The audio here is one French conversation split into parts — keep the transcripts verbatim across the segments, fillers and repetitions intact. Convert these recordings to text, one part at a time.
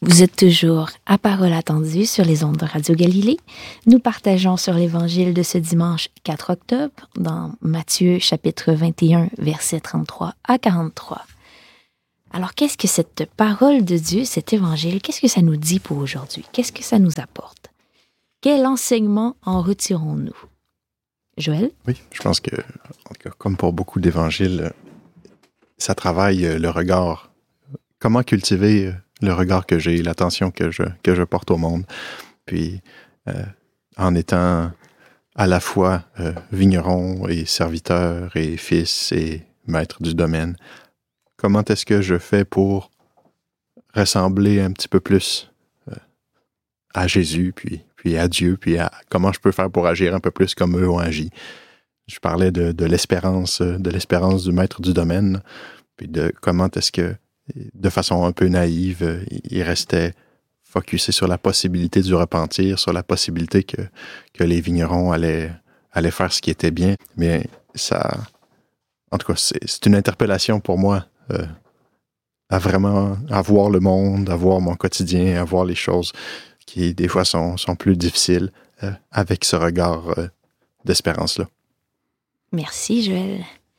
Vous êtes toujours à Parole attendue sur les ondes de Radio Galilée. Nous partageons sur l'Évangile de ce dimanche quatre octobre dans Matthieu chapitre vingt et un, versets trente-trois à quarante-trois. Alors, qu'est-ce que cette parole de Dieu, cet Évangile, qu'est-ce que ça nous dit pour aujourd'hui? Qu'est-ce que ça nous apporte? Quel enseignement en retirons-nous? Joël? Oui, je pense que, en tout cas, comme pour beaucoup d'évangiles, ça travaille le regard. Comment cultiver le regard que j'ai, l'attention que je, que je porte au monde. Puis, euh, en étant à la fois euh, vigneron et serviteur et fils et maître du domaine, comment est-ce que je fais pour ressembler un petit peu plus euh, à Jésus, puis, puis à Dieu, puis à comment je peux faire pour agir un peu plus comme eux ont agi. Je parlais de, de l'espérance, de l'espérance du maître du domaine, puis de comment est-ce que, de façon un peu naïve, il restait focusé sur la possibilité du repentir, sur la possibilité que, que les vignerons allaient, allaient faire ce qui était bien. Mais ça, en tout cas, c'est, c'est une interpellation pour moi euh, à vraiment à voir le monde, à voir mon quotidien, à voir les choses qui, des fois, sont, sont plus difficiles euh, avec ce regard euh, d'espérance-là. Merci, Joël.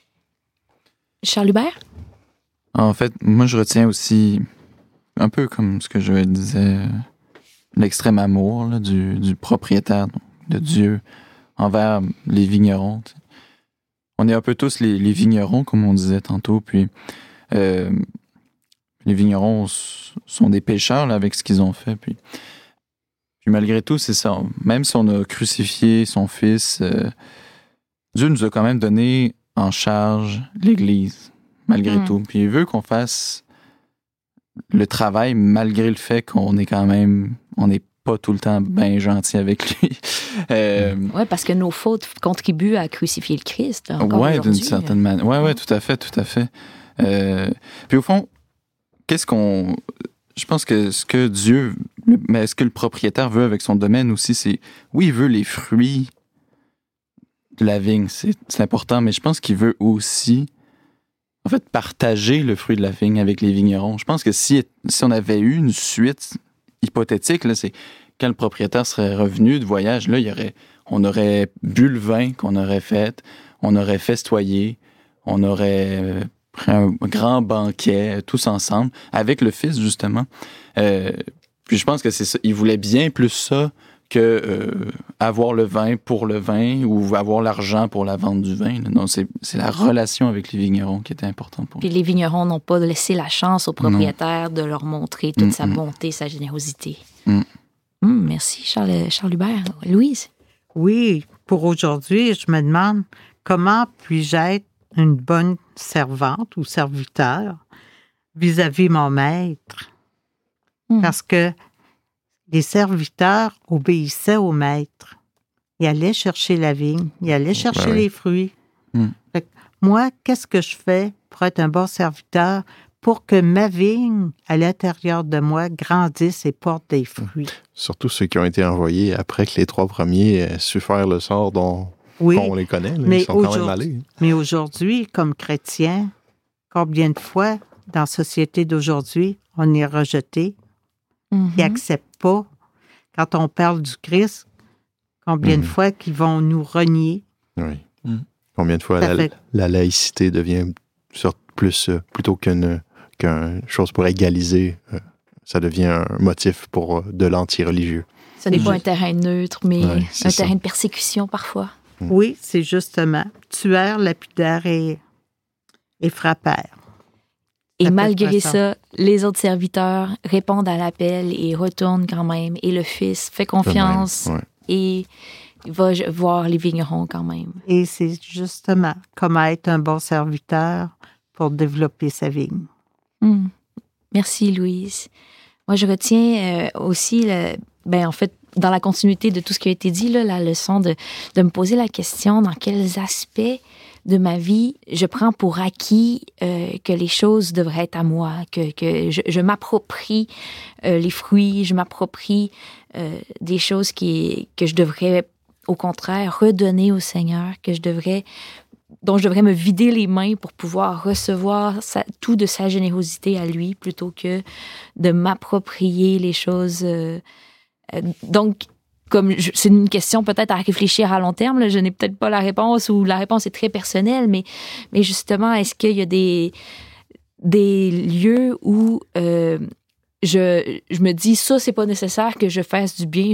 Charles Hubert? En fait, moi, je retiens aussi, un peu comme ce que Joël disait, l'extrême amour là, du, du propriétaire, de Dieu, envers les vignerons. T'sais. On est un peu tous les, les vignerons, comme on disait tantôt, puis euh, les vignerons sont des pécheurs là, avec ce qu'ils ont fait, puis, puis malgré tout, c'est ça. Même si on a crucifié son fils, euh, Dieu nous a quand même donné en charge l'Église. Malgré mmh. tout. Puis il veut qu'on fasse le travail malgré le fait qu'on est quand même... On n'est pas tout le temps bien gentil avec lui. euh, oui, parce que nos fautes contribuent à crucifier le Christ. Oui, d'une certaine manière. Oui, oui, tout à fait, tout à fait. Euh, puis au fond, qu'est-ce qu'on... Je pense que ce que Dieu... Mais ce que le propriétaire veut avec son domaine aussi, c'est... Oui, il veut les fruits de la vigne, c'est, c'est important, mais je pense qu'il veut aussi... En fait, partager le fruit de la vigne avec les vignerons. Je pense que si, si on avait eu une suite hypothétique, là, c'est quand le propriétaire serait revenu de voyage, là, il y aurait, on aurait bu le vin qu'on aurait fait, on aurait festoyé, on aurait pris un grand banquet, tous ensemble, avec le fils, justement. Euh, puis je pense que c'est ça. Il voulait bien plus ça que euh, avoir le vin pour le vin ou avoir l'argent pour la vente du vin. Non, c'est, c'est la relation avec les vignerons qui était importante pour Puis les vignerons n'ont pas laissé la chance au propriétaire non. de leur montrer toute mm, sa bonté, mm. sa générosité. Mm. Mm, merci, Charles, Charles Hubert. Louise? Oui, pour aujourd'hui, je me demande comment puis-je être une bonne servante ou serviteur vis-à-vis mon maître. Mm. Parce que les serviteurs obéissaient au maître. Ils allaient chercher la vigne, ils allaient chercher ben oui. les fruits. Mm. Fait que moi, qu'est-ce que je fais pour être un bon serviteur pour que ma vigne, à l'intérieur de moi, grandisse et porte des fruits? Surtout ceux qui ont été envoyés après que les trois premiers aient su faire le sort dont oui, on les connaît. Là, mais ils sont quand même allés. Mais aujourd'hui, comme chrétiens, combien de fois, dans la société d'aujourd'hui, on est rejeté, mm-hmm. ils n'acceptent pas. Quand on parle du Christ, combien mmh. de fois qu'ils vont nous renier? Oui. Mmh. Combien de fois la, fait... la laïcité devient plus, euh, plutôt qu'une, qu'une chose pour égaliser, euh, ça devient un motif pour euh, de l'anti-religieux. Ce n'est pas un terrain neutre, mais ouais, un ça. terrain de persécution parfois. Mmh. Oui, c'est justement tueur, lapidaire et, et frappeur. Et malgré ça, les autres serviteurs répondent à l'appel et retournent quand même. Et le fils fait confiance ouais. et va voir les vignerons quand même. Et c'est justement comment être un bon serviteur pour développer sa vigne. Mmh. Merci, Louise. Moi, je retiens euh, aussi, le, ben, en fait, dans la continuité de tout ce qui a été dit, là, la leçon de, de me poser la question dans quels aspects de ma vie, je prends pour acquis euh, que les choses devraient être à moi, que, que je, je m'approprie euh, les fruits, je m'approprie euh, des choses qui, que je devrais, au contraire, redonner au Seigneur, que je devrais dont je devrais me vider les mains pour pouvoir recevoir sa, tout de sa générosité à lui, plutôt que de m'approprier les choses. Euh, euh, donc, comme je, c'est une question peut-être à réfléchir à long terme, là, je n'ai peut-être pas la réponse, ou la réponse est très personnelle, mais, mais justement, est-ce qu'il y a des, des lieux où... Euh, Je, je me dis, ça, c'est pas nécessaire que je fasse du bien